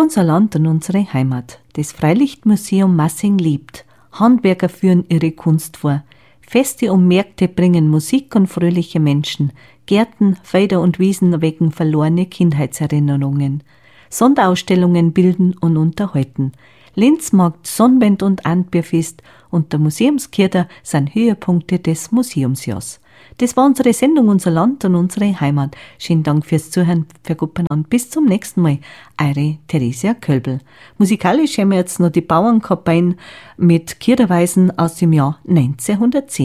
unser Land und unsere Heimat. Das Freilichtmuseum Massing lebt. Handwerker führen ihre Kunst vor. Feste und Märkte bringen Musik und fröhliche Menschen. Gärten, Felder und Wiesen wecken verlorene Kindheitserinnerungen. Sonderausstellungen bilden und unterhalten. Lenzmarkt, Sonnenwend und Antbierfest und der Museumskirche sind Höhepunkte des Museumsjahrs. Das war unsere Sendung, unser Land und unsere Heimat. Schönen Dank fürs Zuhören, verguppen und bis zum nächsten Mal. Eure Theresia Kölbel. Musikalisch haben wir jetzt noch die Bauernkapellen mit Kirchenweisen aus dem Jahr 1910.